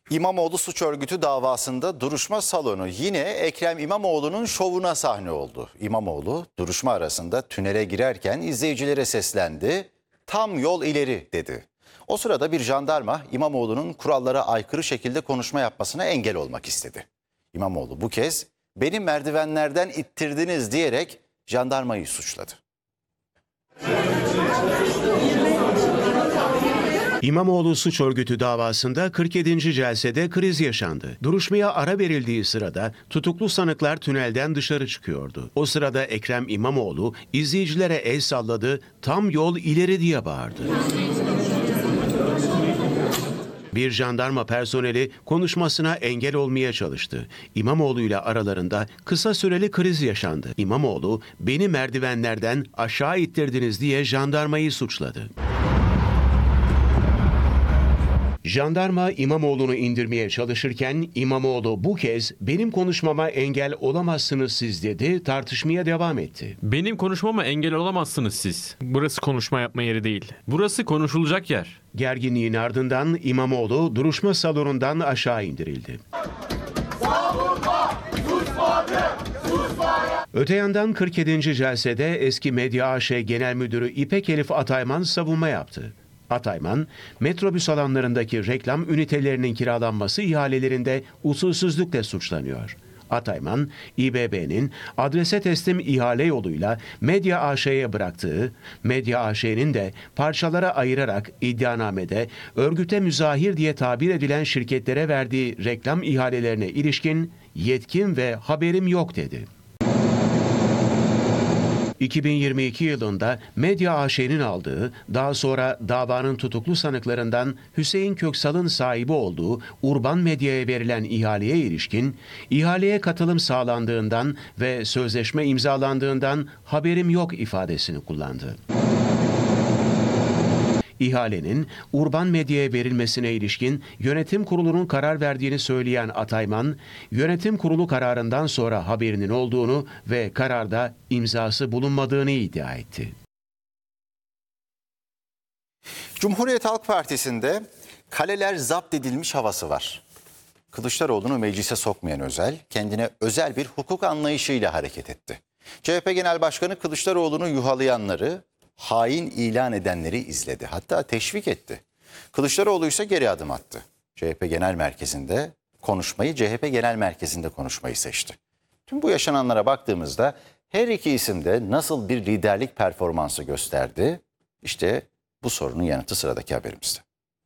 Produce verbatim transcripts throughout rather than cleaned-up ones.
İmamoğlu suç örgütü davasında duruşma salonu yine Ekrem İmamoğlu'nun şovuna sahne oldu. İmamoğlu duruşma arasında tünele girerken izleyicilere seslendi. "Tam yol ileri" dedi. O sırada bir jandarma İmamoğlu'nun kurallara aykırı şekilde konuşma yapmasına engel olmak istedi. İmamoğlu bu kez "Beni merdivenlerden ittirdiniz" diyerek jandarmayı suçladı. İmamoğlu suç örgütü davasında kırk yedinci celsede kriz yaşandı. Duruşmaya ara verildiği sırada tutuklu sanıklar tünelden dışarı çıkıyordu. O sırada Ekrem İmamoğlu izleyicilere el salladı, "Tam yol ileri" diye bağırdı. Bir jandarma personeli konuşmasına engel olmaya çalıştı. İmamoğlu ile aralarında kısa süreli kriz yaşandı. İmamoğlu, "Beni merdivenlerden aşağı ittirdiniz" diye jandarmayı suçladı. Jandarma İmamoğlu'nu indirmeye çalışırken İmamoğlu bu kez "Benim konuşmama engel olamazsınız siz" dedi, tartışmaya devam etti. Benim konuşmama engel olamazsınız siz. Burası konuşma yapma yeri değil. Burası konuşulacak yer. Gerginliğin ardından İmamoğlu duruşma salonundan aşağı indirildi. Öte yandan kırk yedinci celsede eski Medya A Ş Genel Müdürü İpek Elif Atayman savunma yaptı. Atayman, metrobüs alanlarındaki reklam ünitelerinin kiralanması ihalelerinde usulsüzlükle suçlanıyor. Atayman, İ B B'nin adrese teslim ihale yoluyla Medya A Ş'ye bıraktığı, Medya A Ş'nin de parçalara ayırarak iddianamede örgüte müzahir diye tabir edilen şirketlere verdiği reklam ihalelerine ilişkin "yetkim ve haberim yok" dedi. iki bin yirmi iki yılında Medya A Ş'nin aldığı, daha sonra davanın tutuklu sanıklarından Hüseyin Köksal'ın sahibi olduğu Urban Medya'ya verilen ihaleye ilişkin, ihaleye katılım sağlandığından ve sözleşme imzalandığından "haberim yok" ifadesini kullandı. İhalenin Urban Medya'ya verilmesine ilişkin yönetim kurulunun karar verdiğini söyleyen Atayman, yönetim kurulu kararından sonra haberinin olduğunu ve kararda imzası bulunmadığını iddia etti. Cumhuriyet Halk Partisi'nde kaleler zapt edilmiş havası var. Kılıçdaroğlu'nu meclise sokmayan Özel, kendine özel bir hukuk anlayışıyla hareket etti. C H P Genel Başkanı Kılıçdaroğlu'nu yuhalayanları, hain ilan edenleri izledi. Hatta teşvik etti. Kılıçdaroğlu ise geri adım attı. C H P Genel Merkezi'nde konuşmayı, C H P Genel Merkezi'nde konuşmayı seçti. Tüm bu yaşananlara baktığımızda her iki isim de nasıl bir liderlik performansı gösterdi? İşte bu sorunun yanıtı sıradaki haberimizde.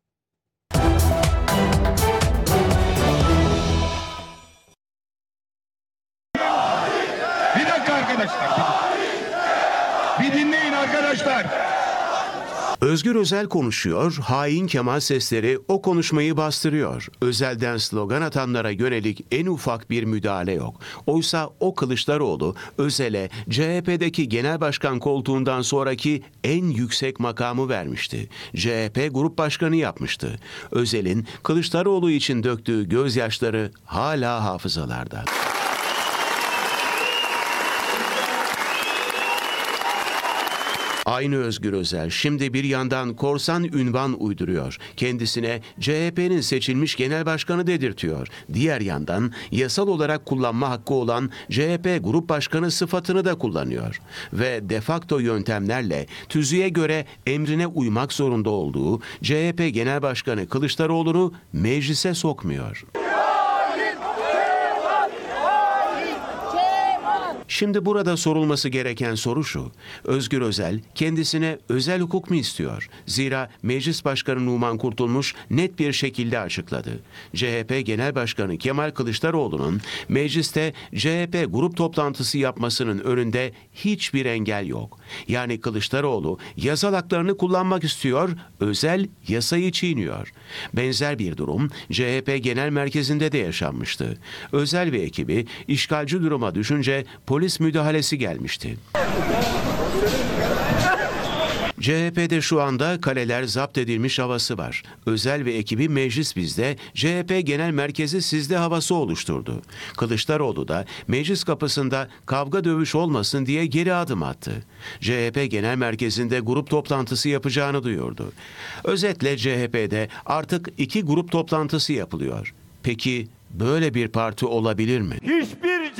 Bir dakika arkadaşlar. Bir dinleyin arkadaşlar. Özgür Özel konuşuyor, hain Kemal sesleri o konuşmayı bastırıyor. Özel'den slogan atanlara yönelik en ufak bir müdahale yok. Oysa o Kılıçdaroğlu, Özel'e C H P'deki genel başkan koltuğundan sonraki en yüksek makamı vermişti. C H P Grup Başkanı yapmıştı. Özel'in Kılıçdaroğlu için döktüğü gözyaşları hala hafızalarda. Aynı Özgür Özel şimdi bir yandan korsan ünvan uyduruyor. Kendisine C H P'nin seçilmiş genel başkanı dedirtiyor. Diğer yandan yasal olarak kullanma hakkı olan C H P Grup Başkanı sıfatını da kullanıyor. Ve de facto yöntemlerle tüzüğe göre emrine uymak zorunda olduğu C H P Genel Başkanı Kılıçdaroğlu'nu meclise sokmuyor. Şimdi burada sorulması gereken soru şu: Özgür Özel kendisine özel hukuk mu istiyor? Zira Meclis Başkanı Numan Kurtulmuş net bir şekilde açıkladı. C H P Genel Başkanı Kemal Kılıçdaroğlu'nun mecliste C H P grup toplantısı yapmasının önünde hiçbir engel yok. Yani Kılıçdaroğlu yasal haklarını kullanmak istiyor, Özel yasayı çiğniyor. Benzer bir durum C H P Genel Merkezi'nde de yaşanmıştı. Özel ve ekibi işgalci duruma düşünce polis müdahalesi gelmişti. C H P'de şu anda kaleler zapt edilmiş havası var. Özel ve ekibi meclis bizde, C H P genel merkezi sizde havası oluşturdu. Kılıçdaroğlu da meclis kapısında kavga dövüş olmasın diye geri adım attı. C H P genel merkezinde grup toplantısı yapacağını duyurdu. Özetle C H P'de artık iki grup toplantısı yapılıyor. Peki böyle bir parti olabilir mi? Hiçbir